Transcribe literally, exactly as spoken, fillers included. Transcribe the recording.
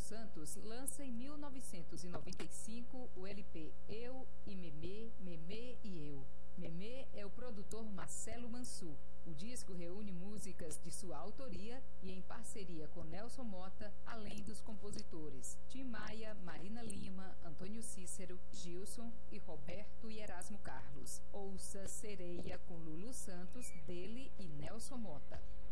Santos lança em mil novecentos e noventa e cinco o L P Eu e Memê, Memê e Eu. Memê é o produtor Marcelo Mansur. O disco reúne músicas de sua autoria e em parceria com Nelson Mota, além dos compositores Tim Maia, Marina Lima, Antônio Cícero, Gilson e Roberto e Erasmo Carlos. Ouça Sereia com Lulu Santos, dele e Nelson Mota.